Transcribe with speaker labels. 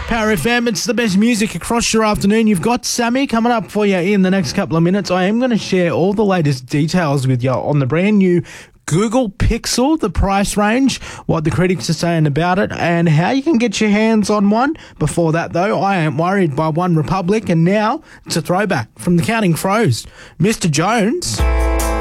Speaker 1: Power FM, it's the best music across your afternoon. You've got Sammy coming up for you in the next couple of minutes. I am going to share all the latest details with you on the brand new Google Pixel, the price range, what the critics are saying about it, and how you can get your hands on one. Before that, though, I Ain't Worried by One Republic, and now it's a throwback from the Counting Crows, Mr. Jones.